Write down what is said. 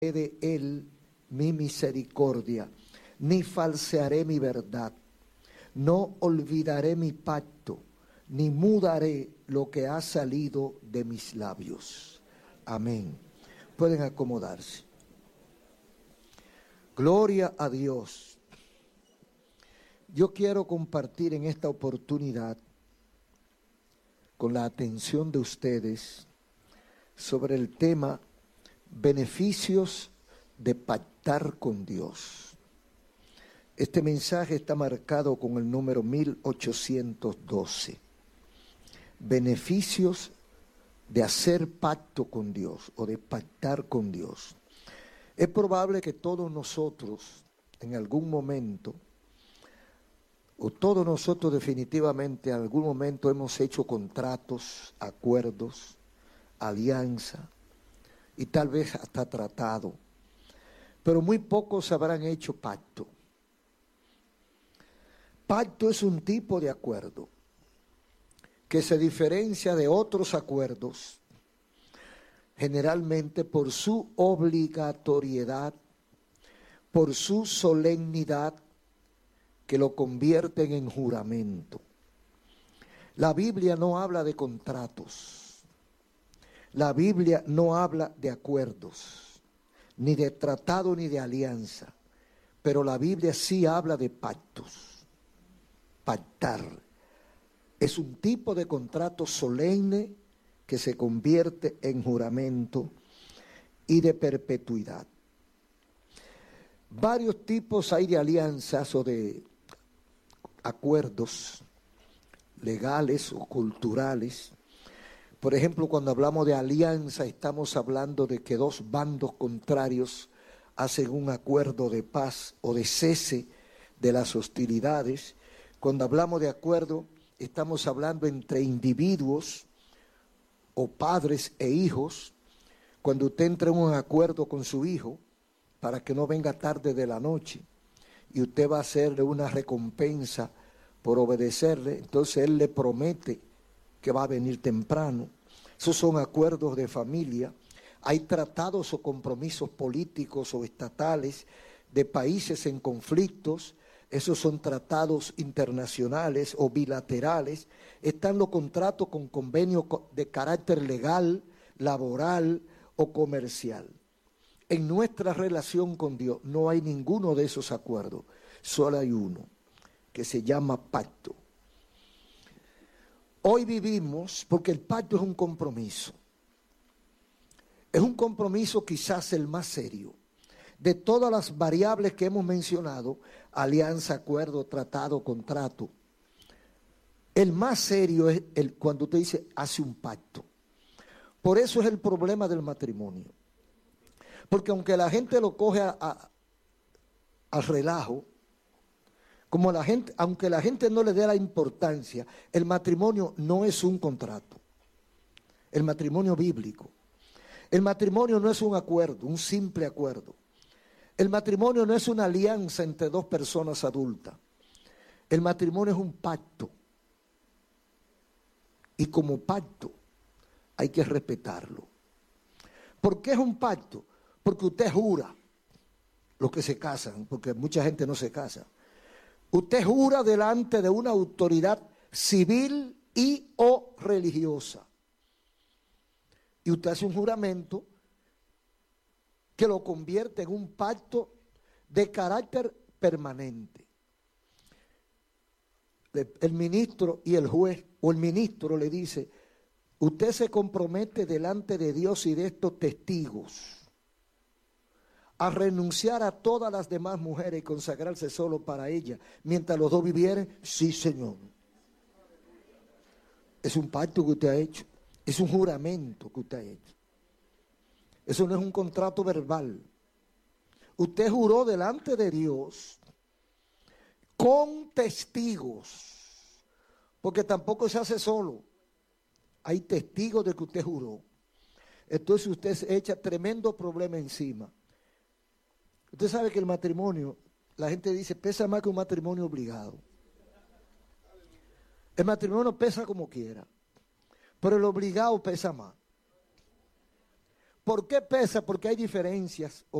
de él mi misericordia, ni falsearé mi verdad. No olvidaré mi pacto, ni mudaré lo que ha salido de mis labios. Amén. Pueden acomodarse. Gloria a Dios. Yo quiero compartir en esta oportunidad, con la atención de ustedes, sobre el tema beneficios de pactar con Dios. Este mensaje está marcado con el número 1812. Beneficios de hacer pacto con Dios o de pactar con Dios. Es probable que todos nosotros en algún momento, o todos nosotros definitivamente en algún momento hemos hecho contratos, acuerdos, alianza y tal vez hasta tratado, pero muy pocos habrán hecho pacto. Pacto es un tipo de acuerdo que se diferencia de otros acuerdos generalmente por su obligatoriedad, por su solemnidad, que lo convierten en juramento. La Biblia no habla de contratos, la Biblia no habla de acuerdos, ni de tratado ni de alianza, pero la Biblia sí habla de pactos. Pactar es un tipo de contrato solemne que se convierte en juramento y de perpetuidad. Varios tipos hay de alianzas o de acuerdos legales o culturales. Por ejemplo, cuando hablamos de alianza, estamos hablando de que dos bandos contrarios hacen un acuerdo de paz o de cese de las hostilidades. Cuando hablamos de acuerdo, estamos hablando entre individuos o padres e hijos. Cuando usted entra en un acuerdo con su hijo para que no venga tarde de la noche y usted va a hacerle una recompensa por obedecerle, entonces él le promete que va a venir temprano. Esos son acuerdos de familia. Hay tratados o compromisos políticos o estatales de países en conflictos. Esos son tratados internacionales o bilaterales. Están los contratos con convenios de carácter legal, laboral o comercial. En nuestra relación con Dios no hay ninguno de esos acuerdos. Solo hay uno, que se llama pacto. Hoy vivimos, porque el pacto es un compromiso. Es un compromiso quizás el más serio. De todas las variables que hemos mencionado, alianza, acuerdo, tratado, contrato, el más serio es cuando usted dice, hace un pacto. Por eso es el problema del matrimonio. Porque aunque la gente lo coge al relajo, aunque la gente no le dé la importancia, el matrimonio no es un contrato. El matrimonio bíblico. El matrimonio no es un acuerdo, un simple acuerdo. El matrimonio no es una alianza entre dos personas adultas. El matrimonio es un pacto. Y como pacto hay que respetarlo. ¿Por qué es un pacto? Porque usted jura, los que se casan, porque mucha gente no se casa. Usted jura delante de una autoridad civil y o religiosa. Y usted hace un juramento que lo convierte en un pacto de carácter permanente. El ministro y el juez o el ministro le dice, usted se compromete delante de Dios y de estos testigos a renunciar a todas las demás mujeres y consagrarse solo para ella, mientras los dos vivieren. Sí, Señor. Es un pacto que usted ha hecho, es un juramento que usted ha hecho. Eso no es un contrato verbal. Usted juró delante de Dios con testigos, porque tampoco se hace solo. Hay testigos de que usted juró. Entonces usted se echa tremendo problema encima. Usted sabe que el matrimonio, la gente dice, pesa más que un matrimonio obligado. El matrimonio pesa como quiera, pero el obligado pesa más. ¿Por qué pesa? Porque hay diferencias